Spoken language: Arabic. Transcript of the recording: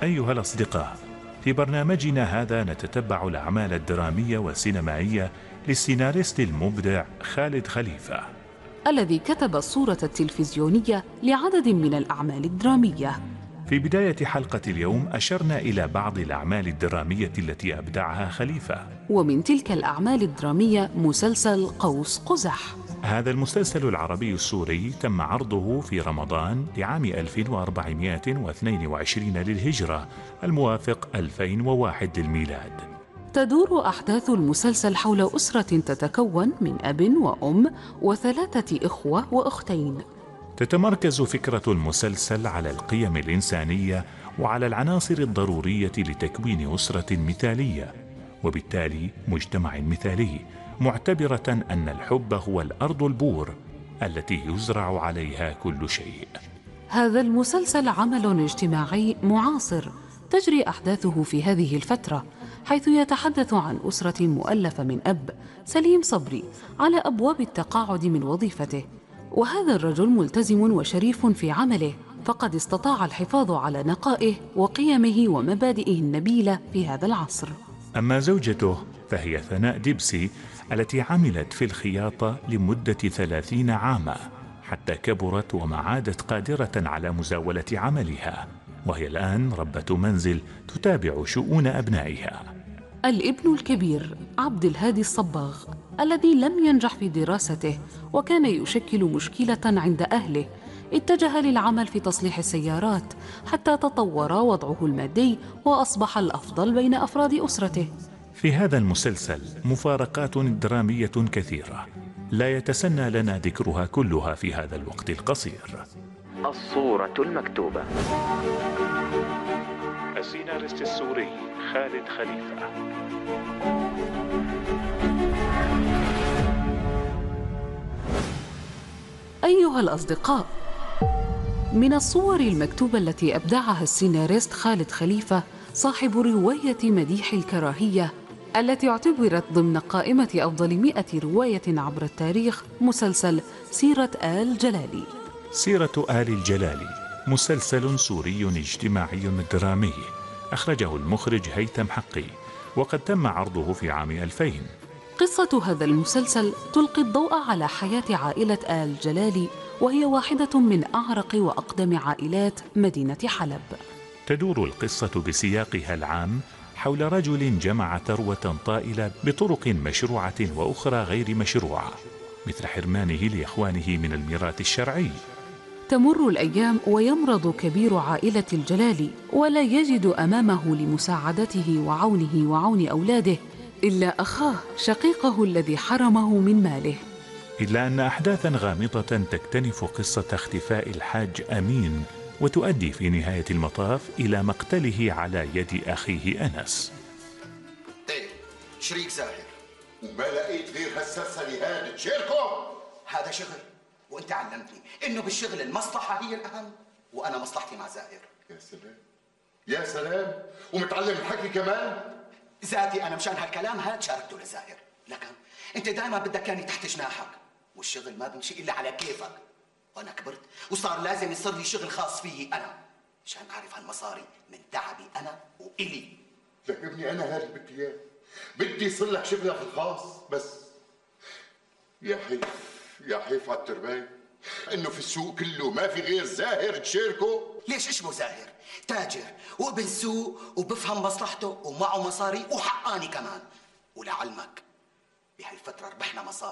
أيها الأصدقاء، في برنامجنا هذا نتتبع الأعمال الدرامية والسينمائية للسيناريست المبدع خالد خليفة، الذي كتب الصورة التلفزيونية لعدد من الأعمال الدرامية. في بداية حلقة اليوم أشرنا إلى بعض الأعمال الدرامية التي أبدعها خليفة، ومن تلك الأعمال الدرامية مسلسل قوس قزح. هذا المسلسل العربي السوري تم عرضه في رمضان لعام 1422 للهجرة الموافق 2001 للميلاد. تدور أحداث المسلسل حول أسرة تتكون من أب وأم وثلاثة إخوة وأختين. تتمركز فكرة المسلسل على القيم الإنسانية وعلى العناصر الضرورية لتكوين أسرة مثالية، وبالتالي مجتمع مثالي، معتبرة أن الحب هو الأرض البور التي يزرع عليها كل شيء. هذا المسلسل عمل اجتماعي معاصر تجري أحداثه في هذه الفترة، حيث يتحدث عن أسرة مؤلفة من أب سليم صبري على أبواب التقاعد من وظيفته، وهذا الرجل ملتزم وشريف في عمله، فقد استطاع الحفاظ على نقائه وقيمه ومبادئه النبيلة في هذا العصر. أما زوجته فهي ثناء دبسي التي عملت في الخياطة لمدة 30 عاما حتى كبرت وما عادت قادرة على مزاولة عملها، وهي الآن ربة منزل تتابع شؤون أبنائها. الابن الكبير عبد الهادي الصباغ الذي لم ينجح في دراسته وكان يشكل مشكلة عند أهله، اتجه للعمل في تصليح السيارات حتى تطور وضعه المادي وأصبح الأفضل بين أفراد أسرته. في هذا المسلسل مفارقات درامية كثيرة لا يتسنى لنا ذكرها كلها في هذا الوقت القصير. الصورة المكتوبة. السيناريست السوري خالد خليفة. أيها الأصدقاء، من الصور المكتوبة التي أبدعها السيناريست خالد خليفة صاحب رواية مديح الكراهية التي اعتبرت ضمن قائمة أفضل 100 رواية عبر التاريخ مسلسل سيرة آل جلالي. سيرة آل الجلالي مسلسل سوري اجتماعي درامي أخرجه المخرج هيثم حقي، وقد تم عرضه في عام 2000. قصة هذا المسلسل تلقي الضوء على حياة عائلة آل جلالي، وهي واحدة من أعرق وأقدم عائلات مدينة حلب. تدور القصة بسياقها العام حول رجل جمع ثروة طائلة بطرق مشروعة وأخرى غير مشروعة، مثل حرمانه لإخوانه من الميراث الشرعي. تمر الأيام ويمرض كبير عائلة الجلالي، ولا يجد أمامه لمساعدته وعونه وعون أولاده إلا أخاه شقيقه الذي حرمه من ماله. إلا أن أحداثا غامضة تكتنف قصة اختفاء الحاج أمين، وتؤدي في نهاية المطاف إلى مقتله على يد أخيه أنس. طيب شريك زاهر وما لقيت غير هالسلسلة هاد تشاركه؟ هذا شغل، وانت علمتني انه بالشغل المصلحة هي الأهم، وانا مصلحتي مع زاهر. يا سلام يا سلام، ومتعلم الحكي كمان؟ ذاتي انا مشان هالكلام هاد شاركته لزاهر، لكن انت دائما بدك كاني تحت جناحك، والشغل ما بمشي الا على كيفك، وانا كبرت وصار لازم يصير لي شغل خاص فيي انا مشان اعرف هالمصاري من تعبي انا والي. لك ابني انا هذا اللي بدي اياه، بدي يصير لك شغلك الخاص، بس يا حيف يا حيف على التربايه انه في السوق كله ما في غير زاهر تشاركه. ليش اشبه زاهر؟ تاجر وابن سوق وبفهم مصلحته ومعه مصاري وحقاني كمان، ولعلمك بهالفترة ربحنا مصاري.